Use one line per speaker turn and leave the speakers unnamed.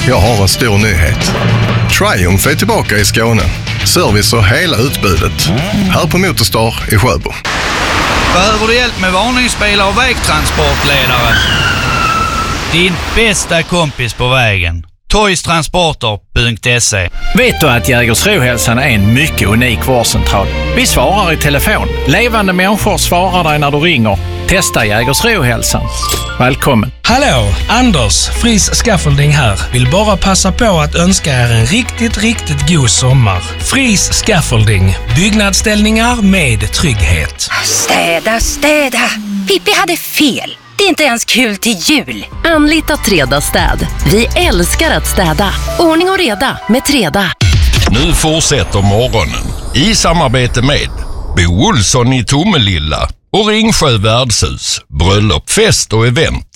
Jag har en stor nyhet. Triumph är tillbaka i Skåne. Service och hela utbudet. Här på Motorstar i Sjöbo.
Behöver du hjälp med varningsbilar och vägtransportledare? Din bästa kompis på vägen. Toystransporter.se.
Vet du att Jägersrohälsan är en mycket unik vårdcentral? Vi svarar i telefon. Levande människor svarar dig när du ringer. Testa Jägersrohälsan. Välkommen.
Hallå, Anders, Fris Scaffolding här. Vill bara passa på att önska er en riktigt god sommar. Fris Scaffolding. Byggnadsställningar med trygghet.
Städa. Pippi hade fel. Det är inte ens kul till jul.
Anlita Treda städ. Vi älskar att städa. Ordning och reda med Treda.
Nu fortsätter morgonen i samarbete med Bo Olsson i Tomelilla och Ringsjö värdshus, bröllop, fest och event.